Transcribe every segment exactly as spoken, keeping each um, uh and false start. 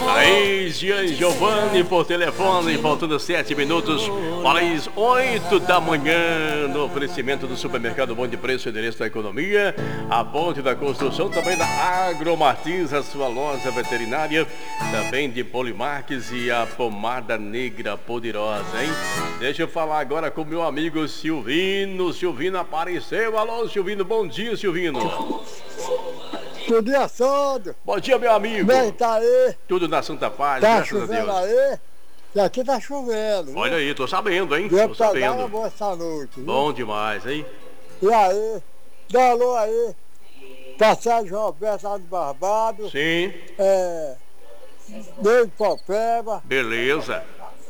Aí, Jean Giovanni por telefone, faltando sete minutos para as oito da manhã, no oferecimento do supermercado Bom de Preço, endereço da economia, a Ponte da Construção, também da Agro Martins, a sua loja veterinária, também de Polimarques e a pomada negra poderosa, hein? Deixa eu falar agora com meu amigo Silvino. Silvino apareceu. Alô, Silvino, bom dia, Silvino. Bom dia, Sandro. Bom dia, meu amigo. Como é que tá aí? Tudo na Santa Paz, Tá graças a Deus. chovendo aí? E aqui tá chovendo. Olha aí, tô sabendo, hein? Deu Tô pra dar uma sabendo. boa essa noite, viu? Bom demais, hein? E aí? Dá alô aí. Pra Sérgio Roberto lá do Barbado. Sim, É. Dei Copeba. beleza.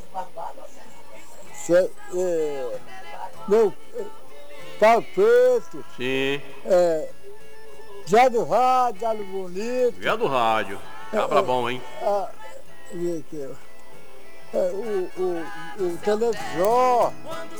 Cê, é, meu. é, Pau Preto. Sim, É. Zé do Rádio, Galo Bonito. via do rádio. Cabra bom, hein? Ah, e aqui, ó. É, o, o, o televisor.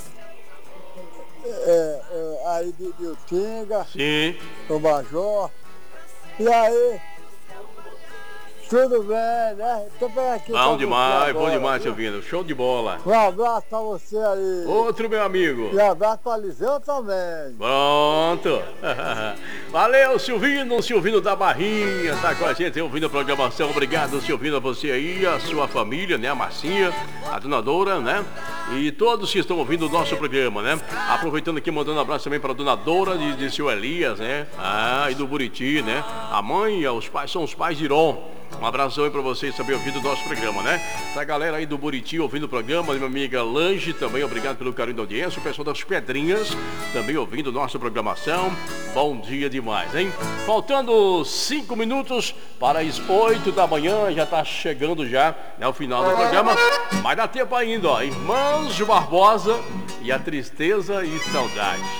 É, é, aí de, de Utinga, Sim, o Major. E aí, tudo bem, né? Tô bem aqui. pra bom você demais, bom agora, demais, viu? Silvino. Show de bola. Um abraço pra você aí. Outro, meu amigo. E abraço pra Liseu também. Pronto. Valeu, Silvino, Silvino da Barrinha, tá com a gente ouvindo a programação. Obrigado, Silvino, a você aí, a sua família, né? A Marcinha, a Dona Dora, né? E todos que estão ouvindo o nosso programa, né? Aproveitando aqui, mandando um abraço também para a Dona Dora de, de seu Elias, né? Ah, e do Buriti, né? A mãe e os pais são os pais de Iron. Um abraço aí pra vocês também ouvindo o nosso programa, né? Pra galera aí do Buriti ouvindo o programa, minha amiga Lange também, obrigado pelo carinho da audiência. O pessoal das Pedrinhas também ouvindo nossa programação. Bom dia demais, hein? Faltando cinco minutos para as oito da manhã, já tá chegando já, né, o final do programa. Mas dá tempo ainda, ó. Irmãos de Barbosa e a Tristeza e Saudade.